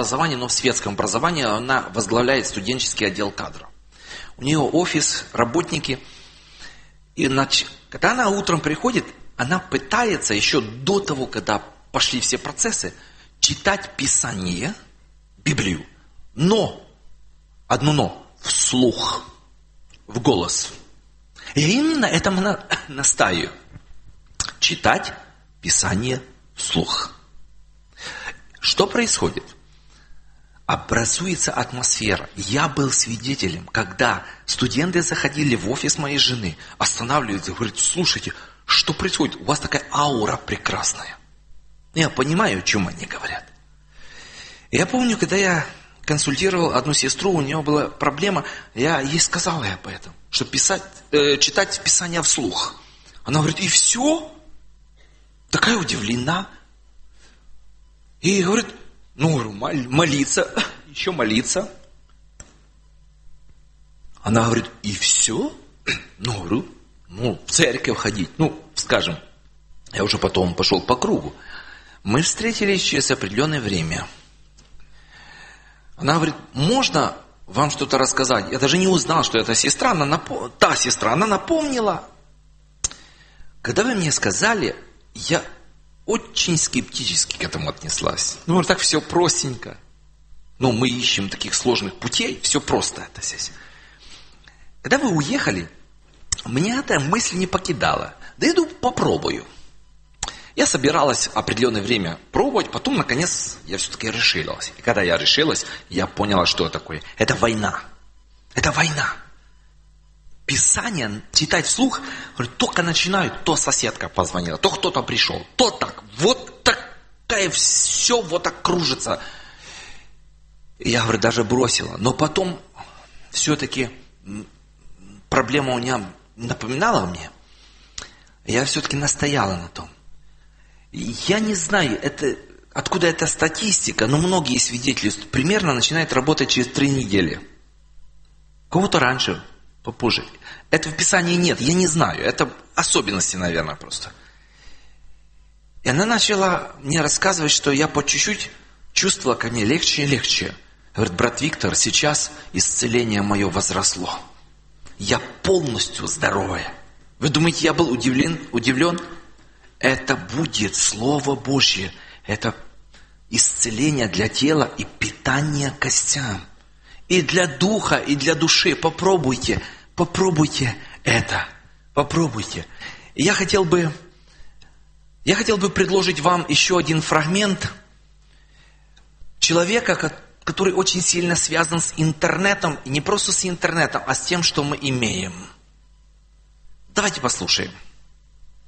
образования, но в светском образовании. Она возглавляет студенческий отдел кадров. У нее офис, работники. И когда она утром приходит, она пытается еще до того, когда пошли все процессы, читать Писание, Библию. Но, одно но, вслух, в голос. И именно этому она настаиваю. Читать Писание вслух. Что происходит? Образуется атмосфера. Я был свидетелем, когда студенты заходили в офис моей жены, останавливаются и говорят: слушайте, что происходит? У вас такая аура прекрасная. Я понимаю, о чем они говорят. Я помню, когда я консультировал одну сестру, у нее была проблема, я ей сказал об этом, что читать Писание вслух. Она говорит: и все? Такая удивлена. И говорит: ну, молиться, еще молиться. Она говорит: и все? Ну, говорю, в церковь ходить. Скажем, я уже потом пошел по кругу. Мы встретились через определенное время. Она говорит: можно вам что-то рассказать? Я даже не узнал, что это сестра. Она напомнила. Когда вы мне сказали, я очень скептически к этому отнеслась. Так все простенько. Мы ищем таких сложных путей, все просто это здесь. Когда вы уехали, меня эта мысль не покидала. Да иду попробую. Я собиралась определенное время пробовать, потом, наконец, я все-таки решилась. И когда я решилась, я поняла, что такое. Это война. Это война. Писание читать вслух, только начинают, то соседка позвонила, то кто-то пришел, то так, вот такая, все вот так кружится. Я, даже бросила. Но потом, все-таки, проблема у меня напоминала мне. Я все-таки настояла на том. Я не знаю, откуда эта статистика, но многие свидетели примерно начинают работать через 3 недели. Кого-то раньше, попозже. Это в Писании нет, я не знаю. Это особенности, наверное, просто. И она начала мне рассказывать, что я по чуть-чуть чувствовала ко мне легче и легче. Говорит: брат Виктор, сейчас исцеление мое возросло. Я полностью здоровая. Вы думаете, я был удивлен? Это будет Слово Божье. Это исцеление для тела и питание костям. И для духа, и для души. Попробуйте это. Попробуйте. И я хотел бы предложить вам еще один фрагмент человека, который очень сильно связан с интернетом. И не просто с интернетом, а с тем, что мы имеем. Давайте послушаем.